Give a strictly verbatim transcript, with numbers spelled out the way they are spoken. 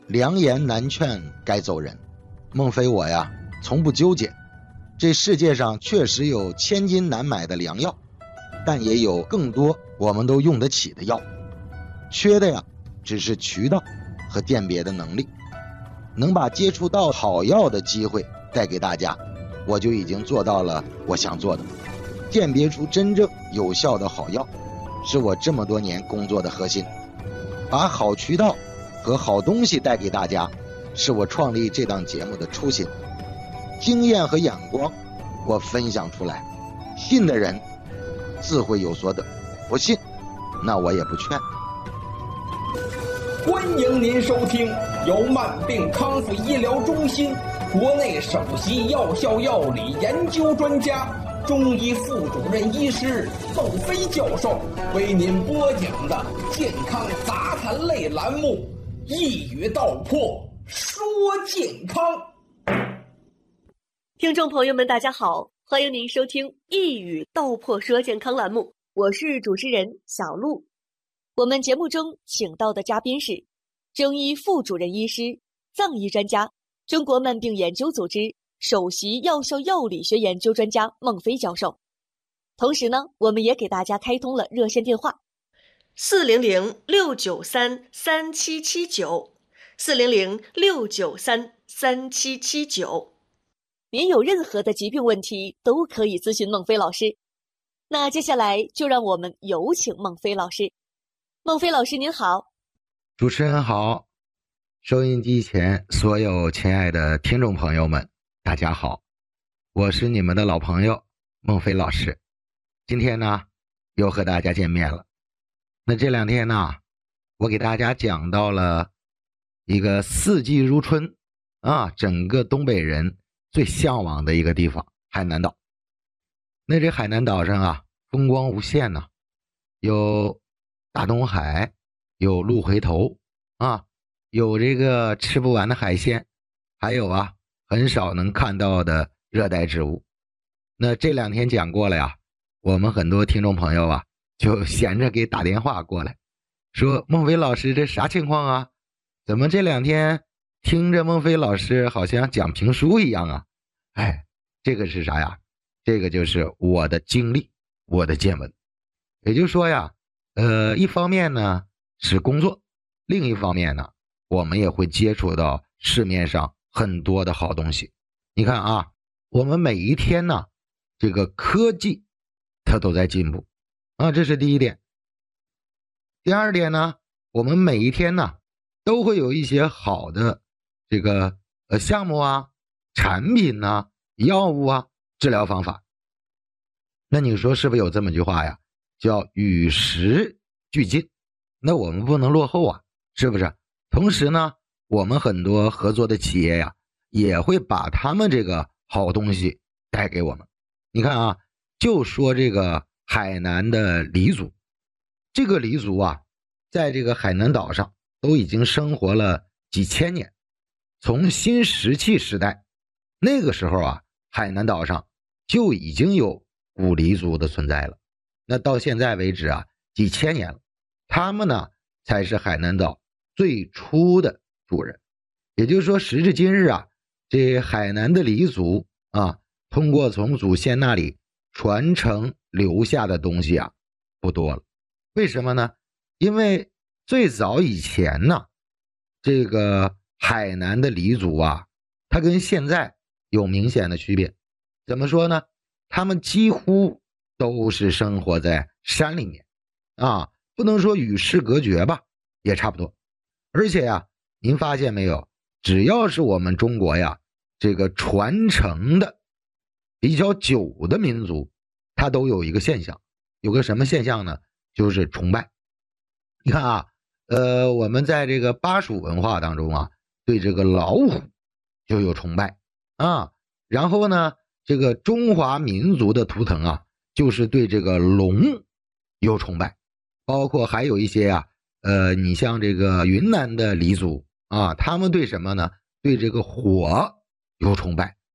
良言难劝该走人。孟非我呀，从不纠结。这世界上确实有千金难买的良药，但也有更多我们都用得起的药。缺的呀，只是渠道和鉴别的能力。能把接触到好药的机会带给大家，我就已经做到了我想做的。鉴别出真正有效的好药，是我这么多年工作的核心。把好渠道和好东西带给大家，是我创立这档节目的初心。经验和眼光我分享出来，信的人自会有所得，不信那我也不劝。 欢迎您收听由慢病康复医疗中心国内首席药效药理研究专家、中医副主任医师孟非教授为您播讲的健康杂谈类栏目《一语道破说健康》。 听众朋友们，大家好，欢迎您收听《一语道破说健康》栏目，我是主持人小璐。我们节目中请到的嘉宾是中医副主任医师、藏医专家、中国慢病研究组织首席药效药理学研究专家孟非教授。同时呢，我们也给大家开通了热线电话四零零六九三三七七九 四零零六九三三七七九。您有任何的疾病问题都可以咨询孟非老师。那接下来就让我们有请孟非老师。孟非老师您好。 主持人好，收音机前所有亲爱的听众朋友们，大家好，我是你们的老朋友孟非老师。今天呢又和大家见面了。那这两天呢，我给大家讲到了一个四季如春啊，整个东北人最向往的一个地方，海南岛。那这海南岛上啊，风光无限呢、啊，有大东海，有鹿回头啊，有这个吃不完的海鲜，还有啊很少能看到的热带植物。那这两天讲过了呀，我们很多听众朋友啊就闲着给打电话过来，说孟非老师这啥情况啊？怎么这两天听着孟非老师好像讲评书一样啊？哎，这个是啥呀？这个就是我的经历，我的见闻。也就是说呀，呃，一方面呢是工作，另一方面呢，我们也会接触到市面上很多的好东西。你看啊，我们每一天呢，这个科技它都在进步啊，这是第一点。第二点呢，我们每一天呢都会有一些好的这个呃项目啊、产品啊、药物啊、治疗方法。那你说是不是有这么句话呀？叫与时俱进。那我们不能落后啊，是不是？同时呢，我们很多合作的企业呀，也会把他们这个好东西带给我们。你看啊，就说这个海南的黎族，这个黎族啊，在这个海南岛上都已经生活了几千年。从新石器时代那个时候啊，海南岛上就已经有古黎族的存在了。那到现在为止啊，几千年了，他们呢才是海南岛最初的主人。也就是说，时至今日啊，这海南的黎族啊，通过从祖先那里传承留下的东西啊不多了。为什么呢？因为最早以前呢，这个海南的黎族啊，它跟现在有明显的区别。怎么说呢？他们几乎都是生活在山里面啊，不能说与世隔绝吧，也差不多。而且呀，您发现没有，只要是我们中国呀这个传承的比较久的民族，它都有一个现象。有个什么现象呢？就是崇拜。你看啊，呃，我们在这个巴蜀文化当中啊，对这个老虎就有崇拜啊。然后呢，这个中华民族的图腾啊，就是对这个龙有崇拜。包括还有一些啊，呃，你像这个云南的黎族啊，他们对什么呢？对这个火有崇拜。